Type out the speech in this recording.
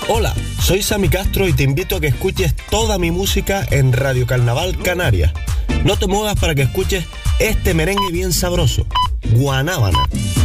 Hola, soy Sammy Castro y te invito a que escuches toda mi música en Radio Carnaval Canarias. No te muevas para que escuches este merengue bien sabroso, Guanábana.